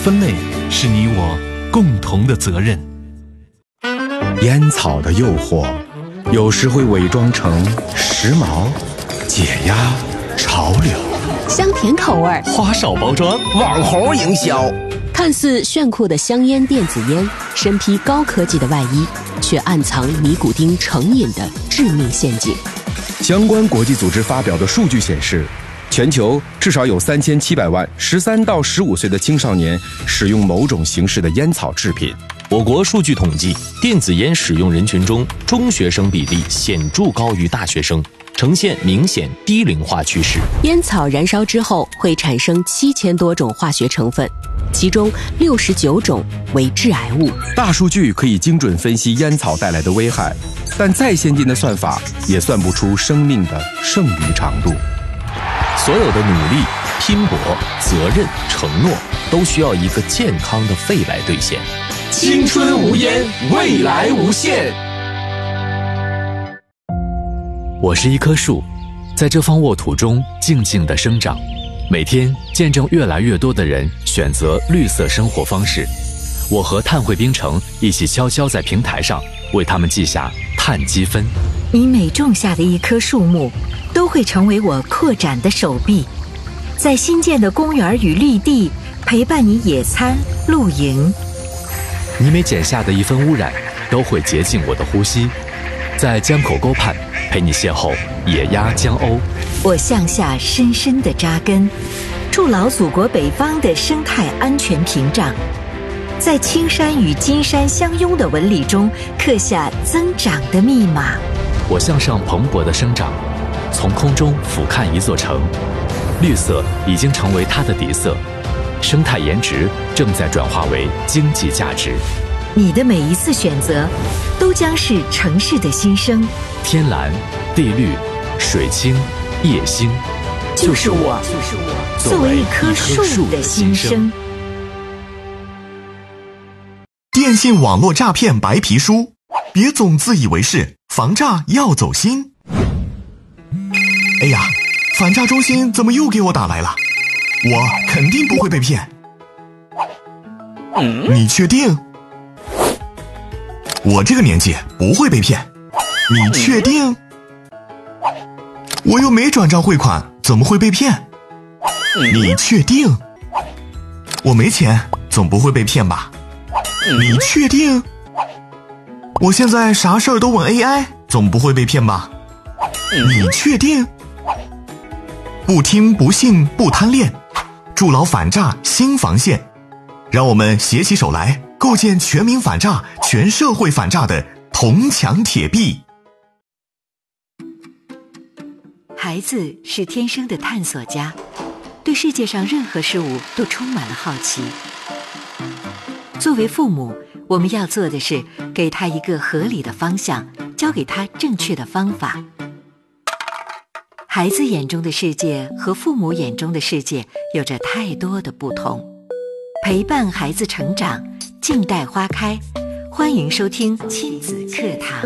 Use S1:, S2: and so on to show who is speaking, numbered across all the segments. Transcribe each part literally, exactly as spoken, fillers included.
S1: 分类是你我共同的责任。
S2: 烟草的诱惑有时会伪装成时髦、解压、潮流，
S3: 香甜口味，
S1: 花哨包装，
S4: 网红营销，
S3: 看似炫酷的香烟电子烟，身披高科技的外衣，却暗藏尼古丁成瘾的致命陷阱。
S2: 相关国际组织发表的数据显示，全球至少有三千七百万十三到十五岁的青少年使用某种形式的烟草制品。
S5: 我国数据统计，电子烟使用人群中，中学生比例显著高于大学生，呈现明显低龄化趋势。
S3: 烟草燃烧之后会产生七千多种化学成分，其中六十九种为致癌物。
S2: 大数据可以精准分析烟草带来的危害，但再先进的算法也算不出生命的剩余长度。
S5: 所有的努力、拼搏、责任、承诺，都需要一个健康的肺来兑现。
S4: 青春无烟，未来无限。
S6: 我是一棵树，在这方沃土中静静地生长，每天见证越来越多的人选择绿色生活方式。我和碳汇冰城一起悄悄在平台上为他们记下碳积分。
S7: 你每种下的一棵树木，都会成为我扩展的手臂，在新建的公园与绿地陪伴你野餐、露营。
S6: 你每减下的一分污染，都会洁净我的呼吸，在江口沟畔陪你邂逅野鸭江鸥。
S7: 我向下深深地扎根，筑牢祖国北方的生态安全屏障，在青山与金山相拥的纹理中刻下增长的密码。
S6: 我向上蓬勃地生长，从空中俯瞰一座城，绿色已经成为它的底色，生态颜值正在转化为经济价值。
S7: 你的每一次选择，都将是城市的新生。
S6: 天蓝、地绿、水清、夜星，
S7: 就是我，就是我，作为一棵树的新生。
S8: 电信网络诈骗白皮书，别总自以为是，防诈要走心。哎呀，反诈中心怎么又给我打来了？我肯定不会被骗。
S4: 嗯，
S8: 你确定？我这个年纪不会被骗。你确定？我又没转账汇款，怎么会被骗？你确定？我没钱，总不会被骗吧？你确定？我现在啥事儿都问 A I， 总不会被骗吧？你确定？不听不信不贪恋，筑牢反诈新防线，让我们携起手来，构建全民反诈、全社会反诈的铜墙铁壁。
S7: 孩子是天生的探索家，对世界上任何事物都充满了好奇。作为父母，我们要做的是给他一个合理的方向，教给他正确的方法。孩子眼中的世界和父母眼中的世界有着太多的不同。陪伴孩子成长，静待花开。欢迎收听亲子课堂。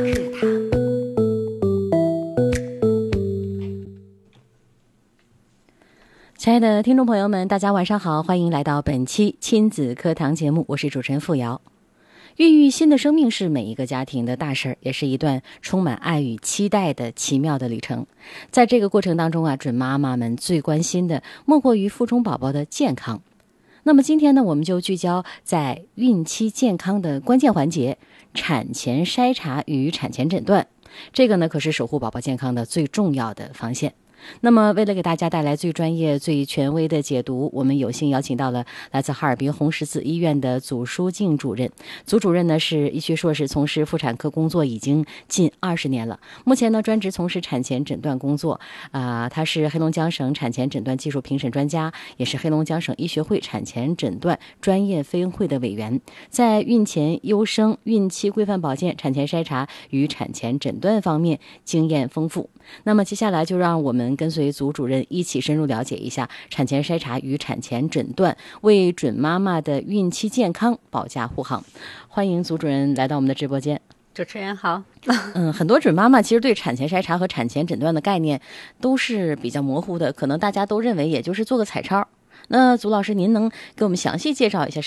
S9: 亲爱的听众朋友们，大家晚上好，欢迎来到本期亲子课堂节目，我是主持人付瑶。孕育新的生命是每一个家庭的大事儿，也是一段充满爱与期待的奇妙的旅程。在这个过程当中啊，准妈妈们最关心的莫过于腹中宝宝的健康。那么今天呢，我们就聚焦在孕期健康的关键环节——产前筛查与产前诊断。这个呢，可是守护宝宝健康的最重要的防线。那么为了给大家带来最专业最权威的解读，我们有幸邀请到了来自哈尔滨红十字医院的祖淑静主任。祖主任呢是医学硕士，从事妇产科工作已经近二十年了，目前呢专职从事产前诊断工作啊、呃，他是黑龙江省产前诊断技术评审专家，也是黑龙江省医学会产前诊断专业分会的委员，在孕前优生、孕期规范保健、产前筛查与产前诊断方面经验丰富。那么接下来就让我们跟随祖主任一起深入了解一下产前筛查与产前诊断，为准妈妈的孕期健康保驾护航。欢迎祖主任来到我们的直播间。
S10: 主持人好。
S9: 嗯，很多准妈妈其实对产前筛查和产前诊断的概念都是比较模糊的，可能大家都认为也就是做个彩超。那祖老师，您能给我们详细介绍一下